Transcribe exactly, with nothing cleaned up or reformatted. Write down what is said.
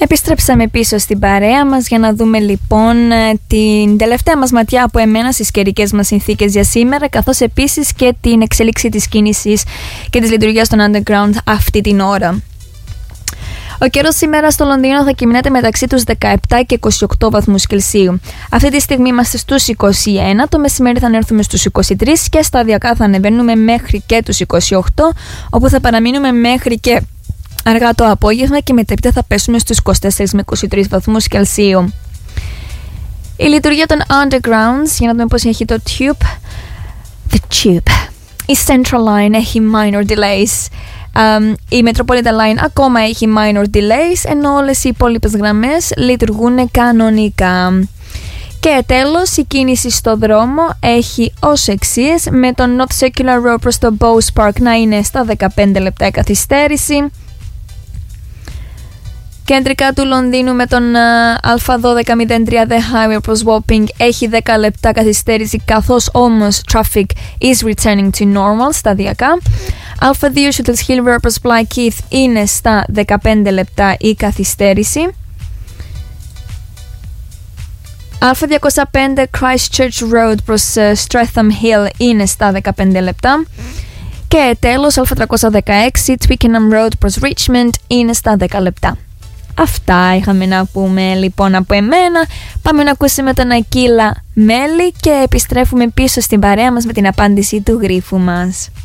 Επιστρέψαμε πίσω στην παρέα μας για να δούμε λοιπόν την τελευταία μας ματιά από εμένα στις καιρικές μας συνθήκες για σήμερα, καθώς επίσης και την εξέλιξη της κίνησης και της λειτουργίας των underground αυτή την ώρα. Ο καιρός σήμερα στο Λονδίνο θα κυμαίνεται μεταξύ τους δεκαεπτά και είκοσι οκτώ βαθμούς Κελσίου. Αυτή τη στιγμή είμαστε στους είκοσι ένα, το μεσημέρι θα έρθουμε στους είκοσι τρία και σταδιακά θα ανεβαίνουμε μέχρι και τους είκοσι οκτώ, όπου θα παραμείνουμε μέχρι και αργά το απόγευμα και μετέπειτα θα πέσουμε στους είκοσι τέσσερα με είκοσι τρεις βαθμούς Κελσίου. Η λειτουργία των undergrounds, για να δούμε πώς έχει το Tube. The Tube. Η Central Line έχει minor delays. Um, η Metropolitan Line ακόμα έχει minor delays, ενώ όλες οι υπόλοιπες γραμμές λειτουργούν κανονικά. Και τέλος, η κίνηση στο δρόμο έχει ως εξής, με το North Circular Road προς το Bowes Park να είναι στα δεκαπέντε λεπτά καθυστέρηση. Κεντρικά του Λονδίνου με τον uh, Α δώδεκα μηδέν τρία The Highway προς Wapping έχει δέκα λεπτά καθυστέρηση, καθώς όμως traffic is returning to normal σταδιακά. Α δύο Shooters Hill Road προς Blackheath είναι στα δεκαπέντε λεπτά η καθυστέρηση. Α διακόσια πέντε Christchurch Road προς uh, Streatham Hill είναι στα δεκαπέντε λεπτά. Και τέλος Α τριακόσια δεκαέξι Twickenham Road προς Richmond είναι στα δέκα λεπτά. Αυτά είχαμε να πούμε λοιπόν από εμένα. Πάμε να ακούσουμε τον Ακύλα Μέλη και επιστρέφουμε πίσω στην παρέα μας με την απάντηση του γρίφου μας.